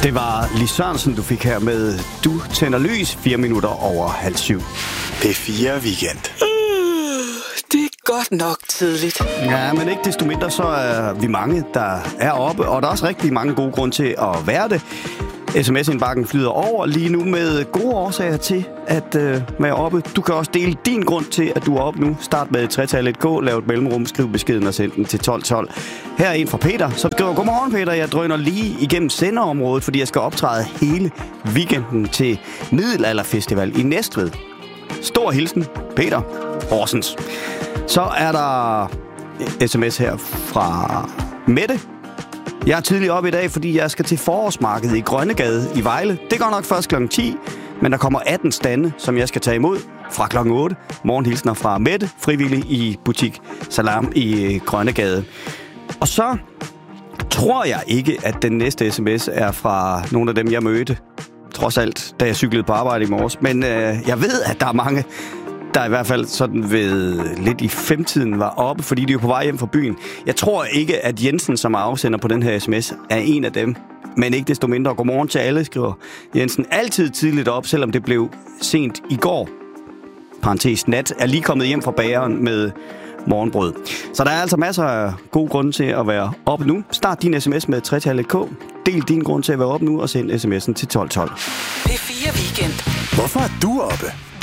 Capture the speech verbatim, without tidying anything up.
Det var Lis Sørensen, du fik her med Du tænder lys, fire minutter over halv syv. P fire Weekend. Det er godt nok tidligt. Ja, men ikke desto mindre, så er vi mange, der er oppe, og der er også rigtig mange gode grunde til at være det. sms-indbakken flyder over lige nu med gode årsager til at øh, være oppe. Du kan også dele din grund til, at du er oppe nu. Start med tretallet K, lav et mellemrum, skriv beskeden og send den til tolv tolv. Her er en fra Peter, som skriver: Godmorgen Peter, jeg drøner lige igennem senderområdet, fordi jeg skal optræde hele weekenden til Middelalderfestival i Næstved. Stor hilsen, Peter Horsens. Så er der sms her fra Mette. Jeg er tidligt op i dag, fordi jeg skal til forårsmarkedet i Grønnegade i Vejle. Det går nok først klokken ti, men der kommer atten stande, som jeg skal tage imod fra klokken otte. Morgenhilsner fra Mette, frivillig i butik Salam i Grønnegade. Og så tror jeg ikke, at den næste sms er fra nogle af dem, jeg mødte, trods alt, da jeg cyklede på arbejde i morges. Men øh, jeg ved, at der er mange, der i hvert fald sådan ved lidt i femtiden var oppe, fordi de er på vej hjem fra byen. Jeg tror ikke, at Jensen, som er afsender på den her sms, er en af dem. Men ikke desto mindre. Godmorgen til alle, skriver Jensen. Altid tidligt op, selvom det blev sent i går. Parentes nat er lige kommet hjem fra bageren med morgenbrød. Så der er altså masser af gode grunde til at være oppe nu. Start din sms med tretallet K. Del din grund til at være oppe nu og send sms'en til tolv tolv. P fire Weekend. Hvorfor er du oppe?